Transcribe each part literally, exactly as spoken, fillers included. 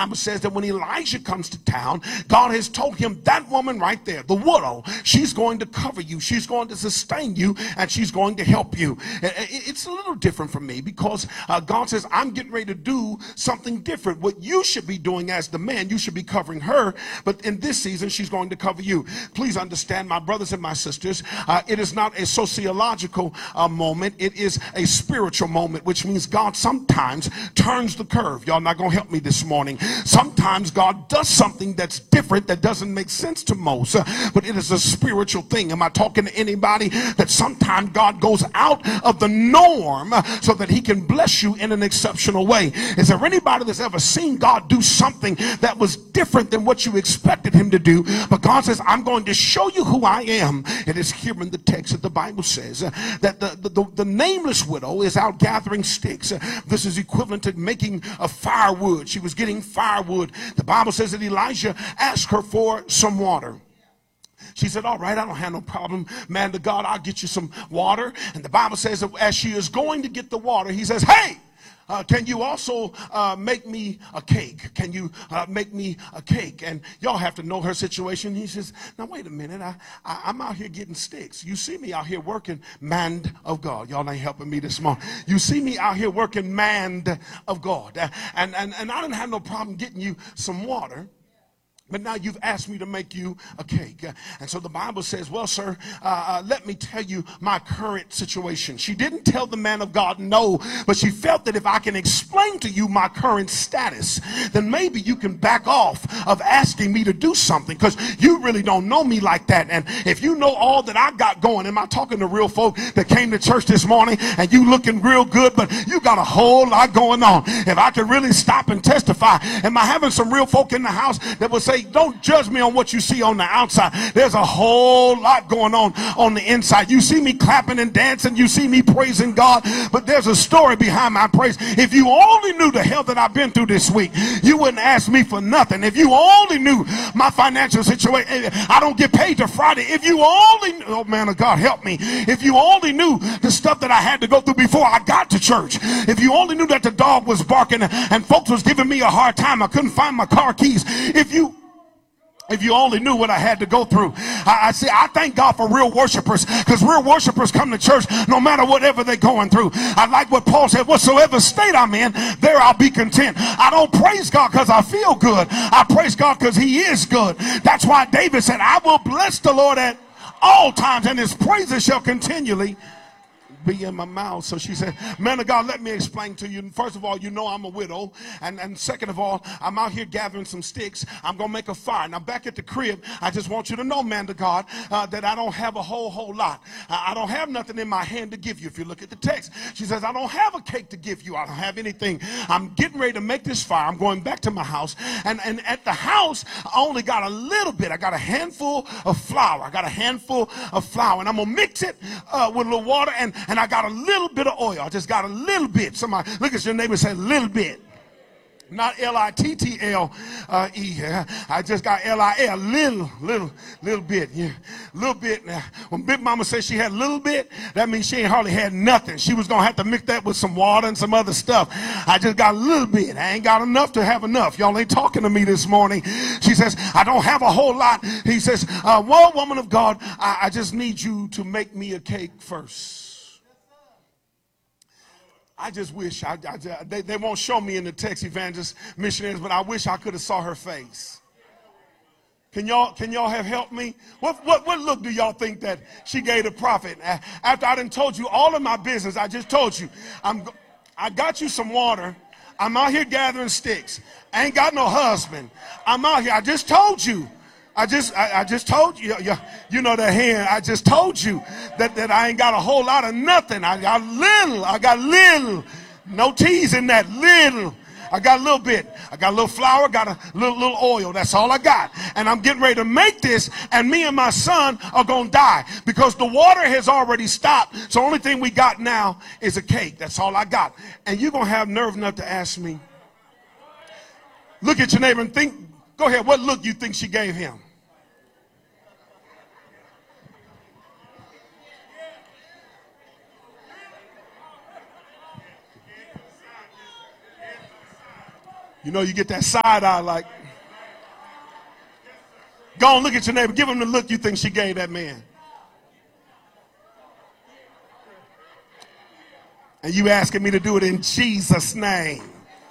Bible says that when Elijah comes to town, God has told him, that woman right there, the widow, she's going to cover you, she's going to sustain you, and she's going to help you. It's a little different for me because uh, God says, I'm getting ready to do something different. What you should be doing as the man, you should be covering her, but in this season, she's going to cover you. Please understand, my brothers and my sisters, uh, it is not a sociological uh, moment, it is a spiritual moment, which means God sometimes turns the curve. Y'all not gonna help me this morning. Sometimes God does something that's different, that doesn't make sense to most, uh, but it is a spiritual thing. Am I talking to anybody that sometimes God goes out of the norm uh, so that he can bless you in an exceptional way? Is there anybody that's ever seen God do something that was different than what you expected him to do? But God says, I'm going to show you who I am. It is here in the text that the Bible says uh, that the, the, the, the nameless widow is out gathering sticks. Uh, this is equivalent to making a firewood. She was getting firewood. The Bible says that Elijah asked her for some water. She said, all right, I don't have no problem, man to God, I'll get you some water. And the Bible says that as she is going to get the water, he says, hey, Uh, can you also uh, make me a cake? Can you uh, make me a cake? And y'all have to know her situation. He says, now wait a minute, I, I, I'm out here getting sticks. You see me out here working, man of God. Y'all ain't helping me this morning. You see me out here working, man of God. Uh, and, and, and I didn't have no problem getting you some water. But now you've asked me to make you a cake. And so the Bible says, well, sir, uh, uh, let me tell you my current situation. She didn't tell the man of God no, but she felt that if I can explain to you my current status, then maybe you can back off of asking me to do something, because you really don't know me like that. And if you know all that I got going, am I talking to real folk that came to church this morning and you looking real good, but you got a whole lot going on? If I could really stop and testify, am I having some real folk in the house that would say, don't judge me on what you see on the outside. There's a whole lot going on on the inside. You see me clapping and dancing. You see me praising God. But there's a story behind my praise. If you only knew the hell that I've been through this week, you wouldn't ask me for nothing. If you only knew my financial situation, I don't get paid till Friday. If you only knew, oh man of God, help me. If you only knew the stuff that I had to go through before I got to church. If you only knew that the dog was barking and folks was giving me a hard time. I couldn't find my car keys. If you If you only knew what I had to go through. I, I see, I thank God for real worshipers, because real worshipers come to church no matter whatever they're going through. I like what Paul said, whatsoever state I'm in, there I'll be content. I don't praise God because I feel good. I praise God because he is good. That's why David said, I will bless the Lord at all times, and his praises shall continually be in my mouth. So she said, man of God, let me explain to you. First of all, you know I'm a widow. And, and second of all, I'm out here gathering some sticks. I'm going to make a fire. Now back at the crib, I just want you to know, man of God, uh, that I don't have a whole, whole lot. I, I don't have nothing in my hand to give you. If you look at the text, she says, I don't have a cake to give you. I don't have anything. I'm getting ready to make this fire. I'm going back to my house. And, and at the house, I only got a little bit. I got a handful of flour. I got a handful of flour. And I'm going to mix it uh, with a little water. And, and I got a little bit of oil. I just got a little bit. Somebody look at your neighbor and say, little bit. Not L I T T L E. I just got L I L, little, little, little bit. Yeah, little bit. Now, when Big Mama said she had a little bit, that means she ain't hardly had nothing. She was going to have to mix that with some water and some other stuff. I just got a little bit. I ain't got enough to have enough. Y'all ain't talking to me this morning. She says, I don't have a whole lot. He says, uh, well, woman of God, I, I just need you to make me a cake first. I just wish, I, I, they, they won't show me in the text, evangelist missionaries, but I wish I could have saw her face. Can y'all can y'all have helped me? What, what, what look do y'all think that she gave the prophet? After I done told you all of my business, I just told you, I'm, I got you some water. I'm out here gathering sticks. I ain't got no husband. I'm out here. I just told you. I just I, I just told you, you, you know that hand, I just told you that, that I ain't got a whole lot of nothing. I got little, I got little, no T's in that, little. I got a little bit. I got a little flour, got a little, little oil. That's all I got. And I'm getting ready to make this, and me and my son are going to die because the water has already stopped. So the only thing we got now is a cake. That's all I got. And you're going to have nerve enough to ask me. Look at your neighbor and think, go ahead, what look you think she gave him? You know, you get that side eye like, go on, look at your neighbor. Give him the look you think she gave that man. And you asking me to do it in Jesus' name.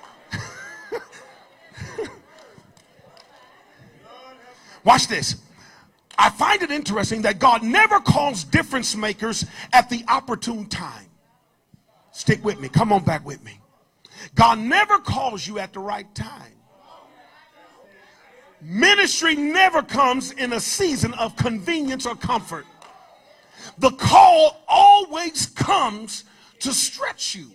Watch this. I find it interesting that God never calls difference makers at the opportune time. Stick with me. Come on back with me. God never calls you at the right time. Ministry never comes in a season of convenience or comfort. The call always comes to stretch you.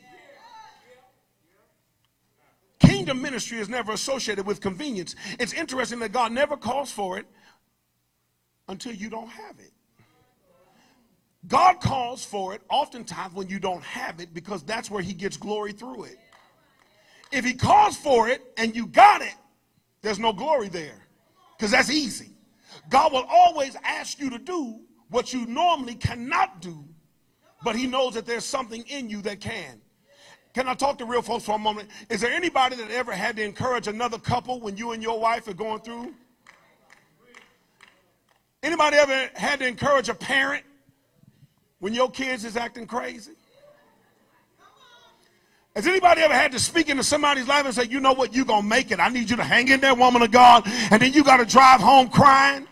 Kingdom ministry is never associated with convenience. It's interesting that God never calls for it until you don't have it. God calls for it oftentimes when you don't have it, because that's where he gets glory through it. If he calls for it and you got it, there's no glory there, because that's easy. God will always ask you to do what you normally cannot do, but he knows that there's something in you that can. Can I talk to real folks for a moment? Is there anybody that ever had to encourage another couple when you and your wife are going through? Anybody ever had to encourage a parent when your kids is acting crazy? Has anybody ever had to speak into somebody's life and say, you know what, you're going to make it. I need you to hang in there, woman of God. And then you got to drive home crying?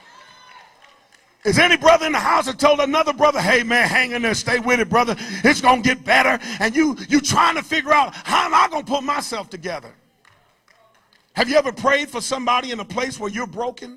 Is any brother in the house that told another brother, hey man, hang in there, stay with it, brother. It's going to get better. And you, you trying to figure out, how am I going to put myself together? Have you ever prayed for somebody in a place where you're broken?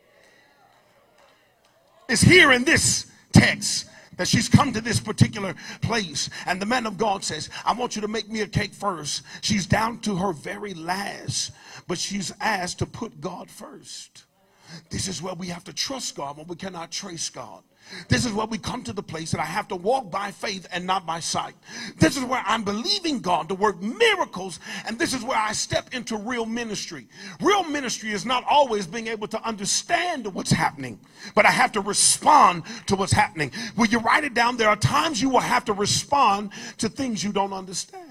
It's here in this text that she's come to this particular place. And the man of God says, I want you to make me a cake first. She's down to her very last, but she's asked to put God first. This is where we have to trust God when we cannot trace God. This is where we come to the place that I have to walk by faith and not by sight. This is where I'm believing God to work miracles, and this is where I step into real ministry. Real ministry is not always being able to understand what's happening, but I have to respond to what's happening. When you write it down, there are times you will have to respond to things you don't understand.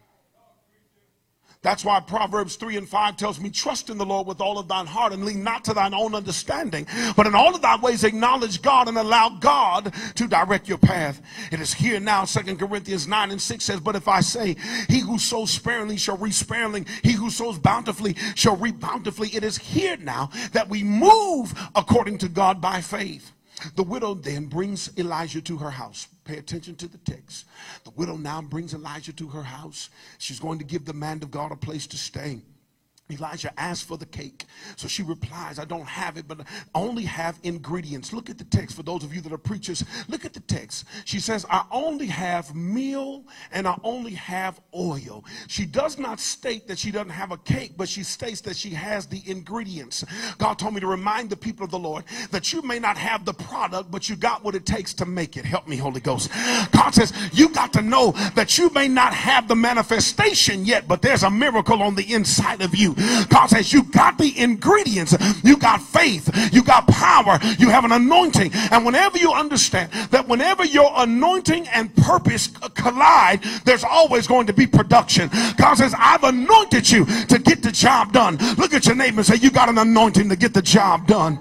That's why Proverbs three and five tells me, trust in the Lord with all of thine heart and lean not to thine own understanding, but in all of thy ways acknowledge God and allow God to direct your path. It is here now. Second Corinthians nine and six says, but if I say, he who sows sparingly shall reap sparingly, he who sows bountifully shall reap bountifully. It is here now that we move according to God by faith. The widow then brings Elijah to her house. Pay attention to the text. The widow now brings Elijah to her house. She's going to give the man of God a place to stay. Elijah asked for the cake. So she replies, I don't have it, but I only have ingredients. Look at the text for those of you that are preachers. Look at the text. She says, I only have meal and I only have oil. She does not state that she doesn't have a cake, but she states that she has the ingredients. God told me to remind the people of the Lord that you may not have the product, but you got what it takes to make it. Help me, Holy Ghost. God says, you got to know that you may not have the manifestation yet, but there's a miracle on the inside of you. God says you got the ingredients. You got faith. You got power. You have an anointing. And whenever you understand that whenever your anointing and purpose collide, there's always going to be production. God says, I've anointed you to get the job done. Look at your neighbor and say, you got an anointing to get the job done.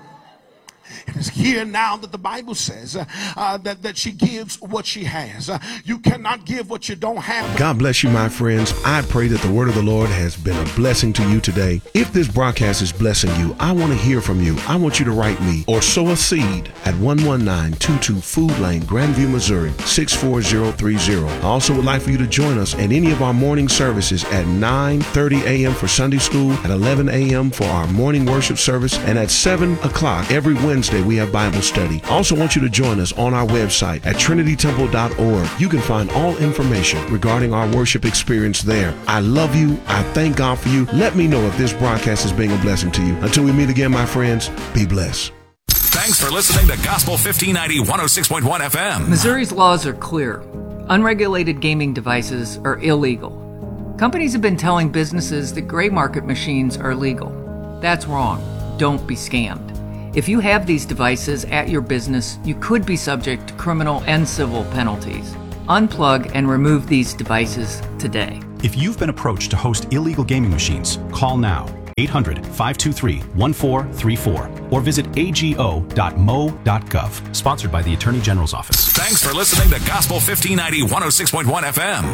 It is here now that the Bible says uh, uh, that, that she gives what she has. Uh, you cannot give what you don't have. God bless you, my friends. I pray that the word of the Lord has been a blessing to you today. If this broadcast is blessing you, I want to hear from you. I want you to write me or sow a seed at one one nine two two Food Lane, Grandview, Missouri, six four zero three zero. I also would like for you to join us at any of our morning services at nine thirty a.m. for Sunday school, at eleven a.m. for our morning worship service, and at seven o'clock every Wednesday we have Bible study. I also want you to join us on our website at trinity temple dot org. You can find all information regarding our worship experience there. I love you. I thank God for you. Let me know if this broadcast is being a blessing to you. Until we meet again, my friends, be blessed. Thanks for listening to Gospel fifteen ninety, one oh six point one F M. Missouri's laws are clear. Unregulated gaming devices are illegal. Companies have been telling businesses that gray market machines are legal. That's wrong. Don't be scammed. If you have these devices at your business, you could be subject to criminal and civil penalties. Unplug and remove these devices today. If you've been approached to host illegal gaming machines, call now. eight hundred, five two three, one four three four or visit a g o dot m o dot gov. Sponsored by the Attorney General's Office. Thanks for listening to Gospel fifteen ninety, one oh six point one F M.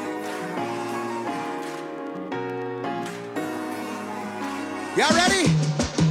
Y'all ready?